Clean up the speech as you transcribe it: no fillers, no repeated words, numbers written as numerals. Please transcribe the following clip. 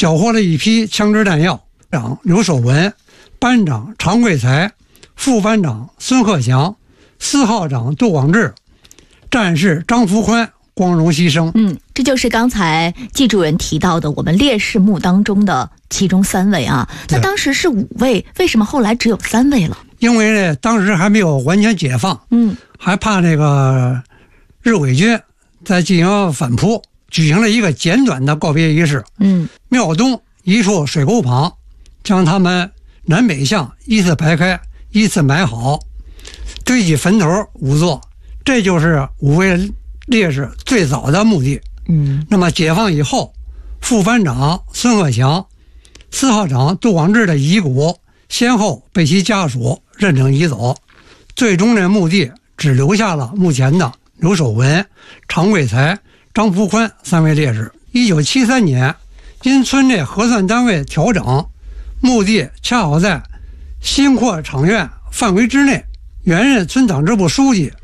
缴获了一批枪支弹药。长刘守文、班长常贵才、副班长孙鹤祥、4号长杜广志、战士张福宽光荣牺牲。 这就是刚才季主任提到的我们烈士墓当中的其中3位啊。那当时是5位，为什么后来只有3位了？ 因为呢，当时还没有完全解放，还怕那个日伪军在进行反扑，举行了一个简短的告别仪式。庙东一处水沟旁，将他们南北向依次排开，依次埋好，堆起坟头5座，这就是5位烈士最早的墓地。那么解放以后，副班长孙鹤祥、4号长杜广志的遗骨先后被其家属认领移走，最终的墓地只留下了目前的刘守文、常贵才、张福宽3位烈士。1973年，因村内核算单位调整，墓地恰好在新扩场院范围之内。原任村党支部书记